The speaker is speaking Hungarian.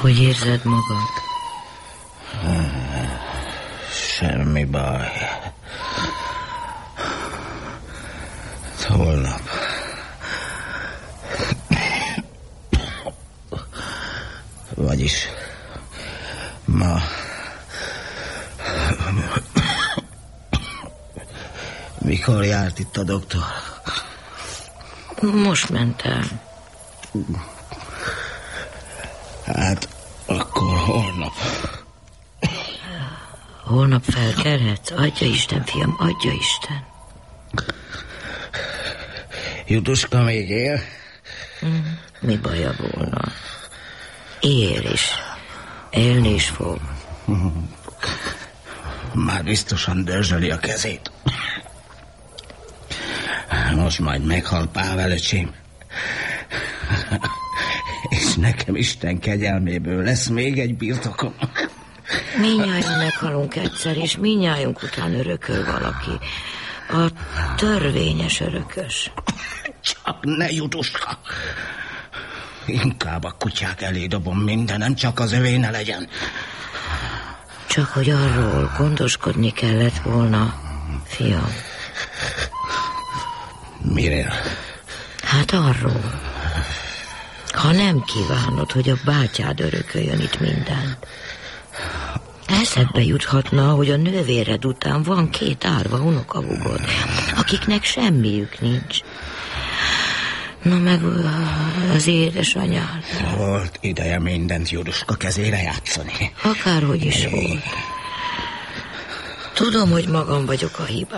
Hogy érzed magad? Semmi baj. Holnap. Vagyis ma. Mikor járt itt a doktor? Most ment el. Hát, akkor holnap. Holnap felkelhetsz? Adja Isten, fiam, adja Isten. Jutuska még él? Mi baja volna? Él is. Élni is fog. Már biztosan dörzsöli a kezét. Most majd meghal Pável öcsém. És nekem Isten kegyelméből lesz még egy birtokom. Mindnyáján meghalunk egyszer, és mindnyájunk után örököl valaki. A törvényes örökös. Csak ne, Jutuska. Inkább a kutyák elé dobom mindenem, csak az övé ne legyen. Csak hogy arról gondoskodni kellett volna, fiam. Miről? Hát arról. Ha nem kívánod, hogy a bátyád örököljön itt mindent. Eszedbe juthatna, hogy a nővéred után van 2 árva unokahúgod, akiknek semmiük nincs. Na meg az édesanyád. Volt ideje mindent Jutuska kezére játszani. Akárhogy is volt. Tudom, hogy magam vagyok a hibás.